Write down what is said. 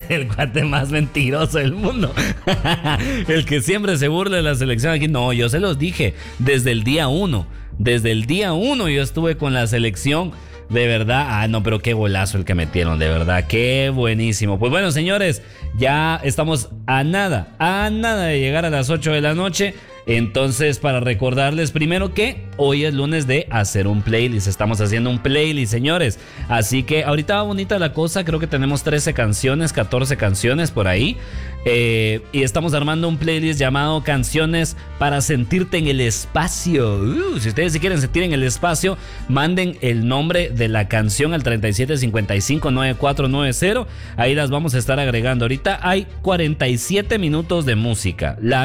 El cuate más mentiroso del mundo. El que siempre se burla de la selección aquí. No, yo se los dije desde el día 1. Desde el día 1 yo estuve con la selección. De verdad, no, pero qué golazo el que metieron, de verdad, qué buenísimo. Pues bueno, señores, ya estamos a nada de llegar a las 8 de la noche. Entonces, para recordarles primero que hoy es lunes de hacer un playlist. Estamos haciendo un playlist, señores. Así que ahorita va bonita la cosa. Creo que tenemos 13 canciones, 14 canciones por ahí. Y estamos armando un playlist llamado Canciones para sentirte en el espacio. Si ustedes quieren sentir en el espacio, manden el nombre de la canción al 37559490. Ahí las vamos a estar agregando. Ahorita hay 47 minutos de música.